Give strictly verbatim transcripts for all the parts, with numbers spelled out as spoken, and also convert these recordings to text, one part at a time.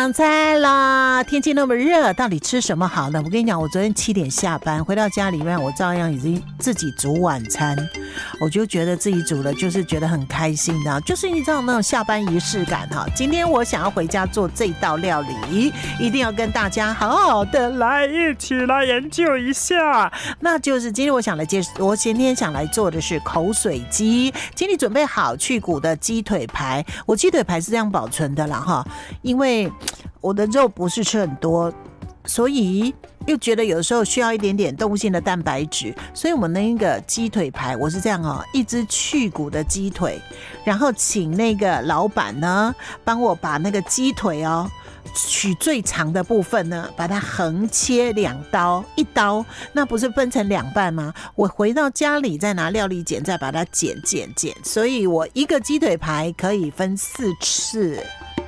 上菜啦！天气那么热，到底吃什么好呢？我跟你讲，我昨天七点下班回到家里面，我照样已经自己煮晚餐，我就觉得自己煮了就是觉得很开心的，就是你知道那种下班仪式感哈。今天我想要回家做这道料理，一定要跟大家好好的来一起来研究一下。那就是今天我想来介，我今天想来做的是口水鸡。请你准备好去骨的鸡腿排，我鸡腿排是这样保存的啦哈，因为我的肉不是吃很多，所以又觉得有时候需要一点点动物性的蛋白质，所以我们那个鸡腿排我是这样哦，一只去骨的鸡腿，然后请那个老板呢帮我把那个鸡腿哦取最长的部分呢，把它横切两刀，一刀那不是分成两半吗？我回到家里再拿料理剪再把它剪剪剪，所以我一个鸡腿排可以分四次。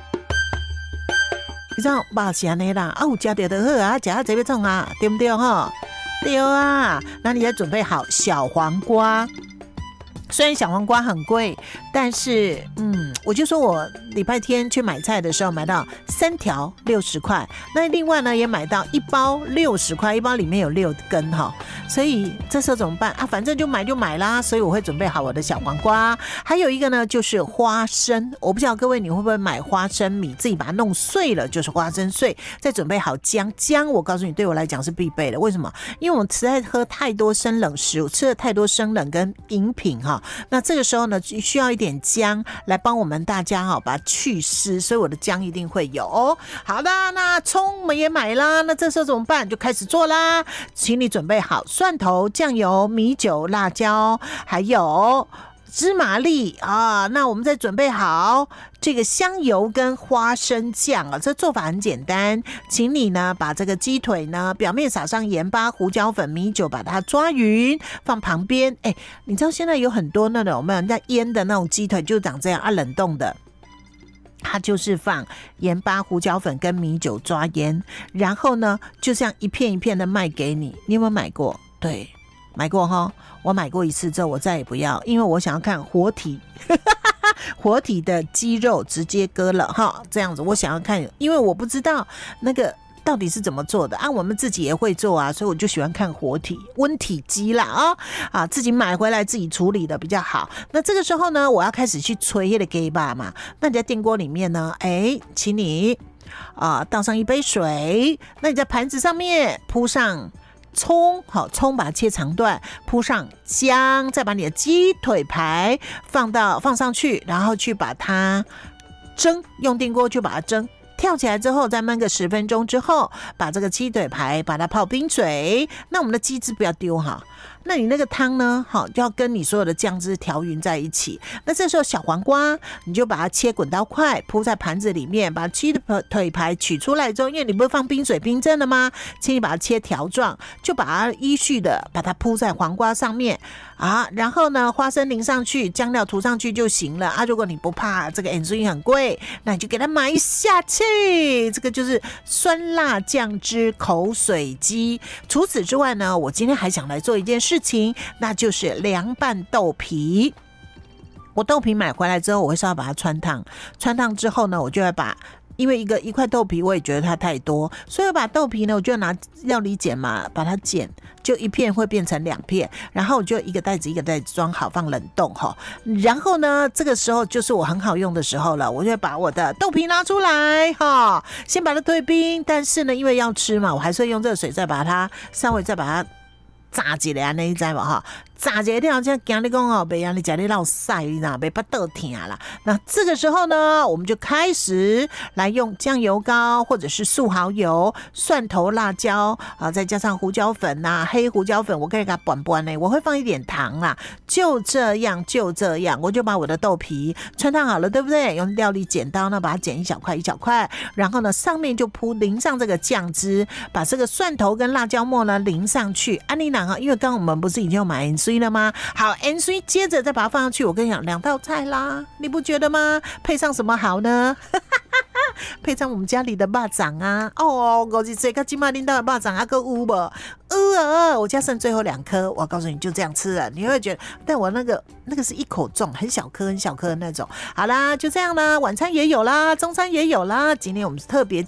你知道吧？是安尼啦，啊有吃到就好啊，吃啊这边创啊，对不对哈？对啊，那你再准备好小黄瓜。虽然小黄瓜很贵，但是嗯，我就说我礼拜天去买菜的时候买到三条六十块，那另外呢也买到一包六十块，一包里面有六根哈，所以这时候怎么办啊？反正就买就买啦，所以我会准备好我的小黄瓜，还有一个呢就是花生，我不知道各位你会不会买花生米，自己把它弄碎了就是花生碎，再准备好姜，姜我告诉你对我来讲是必备的，为什么？因为我们实在喝太多生冷食物，吃了太多生冷跟饮品哈。那这个时候呢需要一点姜来帮我们大家哈把它去湿，所以我的姜一定会有哦。好的，那葱我们也买啦，那这时候怎么办？就开始做啦。请你准备好蒜头、酱油、米酒、辣椒，还有芝麻粒啊，那我们再准备好这个香油跟花生酱啊，这做法很简单，请你呢把这个鸡腿呢表面撒上盐巴、胡椒粉、米酒，把它抓匀放旁边。哎，你知道现在有很多那种我们人家腌的那种鸡腿就长这样啊，冷冻的。它就是放盐巴、胡椒粉跟米酒抓腌，然后呢就这样一片一片的卖给你。你有没有买过？对，买过哈。我买过一次之后我再也不要，因为我想要看活体活体的鸡肉直接割了哈，这样子我想要看，因为我不知道那个到底是怎么做的啊，我们自己也会做啊，所以我就喜欢看活体温体鸡啦啊啊，自己买回来自己处理的比较好。那这个时候呢，我要开始去吹那个鸡巴嘛，那你在电锅里面呢，哎，请你啊倒上一杯水，那你在盘子上面铺上葱，好，葱把它切长段，铺上姜，再把你的鸡腿排放到放上去，然后去把它蒸，用电锅去把它蒸。跳起来之后再焖个十分钟之后，把这个鸡腿排把它泡冰水，那我们的鸡汁不要丢哈，那你那个汤呢，好，就要跟你所有的酱汁调匀在一起。那这时候小黄瓜你就把它切滚刀块，铺在盘子里面，把鸡腿排取出来之后，因为你不是放冰水冰镇了吗？请你把它切条状，就把它依序的把它铺在黄瓜上面啊，然后呢花生淋上去，酱料涂上去就行了啊。如果你不怕这个盐水很贵，那你就给它买下去。这个就是酸辣酱汁口水鸡。除此之外呢，我今天还想来做一件事情，那就是凉拌豆皮。我豆皮买回来之后，我会稍微把它汆烫，汆烫之后呢，我就会把，因为一个一块豆皮我也觉得它太多，所以我把豆皮呢，我就拿料理剪嘛，把它剪，就一片会变成两片，然后我就一个袋子一个袋子装好放冷冻哈。然后呢，这个时候就是我很好用的时候了，我就把我的豆皮拿出来哈，先把它退冰，但是呢，因为要吃嘛，我还是会用热水再把它稍微再把它炸一下那一知嘛哈。炸一条这样讲你讲哦，别让你家里老晒，你知道别把豆疼啦。那这个时候呢，我们就开始来用酱油膏或者是素蚝油、蒜头、辣椒啊，再加上胡椒粉呐、啊，黑胡椒粉，我可以给它拌拌呢，我会放一点糖啦。就这样，就这样，我就把我的豆皮汆烫好了，对不对？用料理剪刀呢，把它剪一小块一小块，然后呢，上面就铺淋上这个酱汁，把这个蒜头跟辣椒末呢淋上去。安妮娜啊，因为刚刚我们不是已经有买盐水了吗？好，盐水接着再把它放上去。我跟你讲，两道菜啦，你不觉得吗？配上什么好呢？配上我们家里的肉粽啊，哦，我是这个今晚领到的肉粽还够有不？呃，我家剩最后两颗，我告诉你就这样吃了，你会觉得，但我那个那个是一口重，很小颗很小颗的那种。好啦，就这样啦，晚餐也有啦，中餐也有啦。今天我们特别